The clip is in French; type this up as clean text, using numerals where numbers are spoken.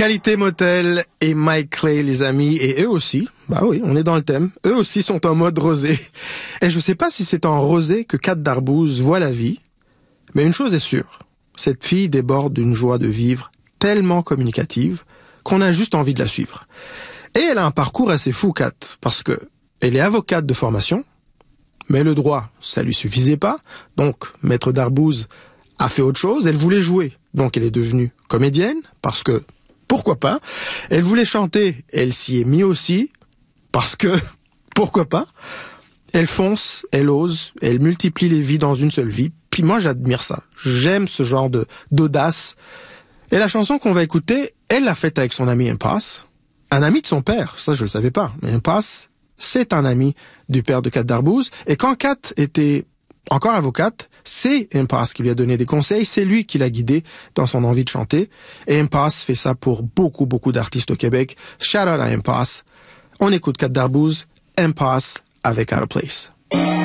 Qualité Motel et Mike Clay, les amis, et eux aussi, bah oui, on est dans le thème, eux aussi sont en mode rosé. Et je sais pas si c'est en rosé que Kat Darbouz voit la vie, mais une chose est sûre, cette fille déborde d'une joie de vivre tellement communicative qu'on a juste envie de la suivre. Et elle a un parcours assez fou, Kat, parce que elle est avocate de formation, mais le droit, ça lui suffisait pas, donc Maître Darbouz a fait autre chose, elle voulait jouer, donc elle est devenue comédienne, parce que pourquoi pas. Elle voulait chanter, elle s'y est mise aussi, parce que, pourquoi pas. Elle fonce, elle ose, elle multiplie les vies dans une seule vie. Puis moi, j'admire ça. J'aime ce genre d'audace. Et la chanson qu'on va écouter, elle l'a faite avec son ami Impasse. Un ami de son père, ça je le savais pas. Mais Impasse, c'est un ami du père de Kat Darbouz. Et quand Kat était encore avocate, c'est Impasse qui lui a donné des conseils, c'est lui qui l'a guidé dans son envie de chanter. Et Impasse fait ça pour beaucoup d'artistes au Québec. Shout out à Impasse. On écoute Kat Darbouz, Impasse avec Out of Place.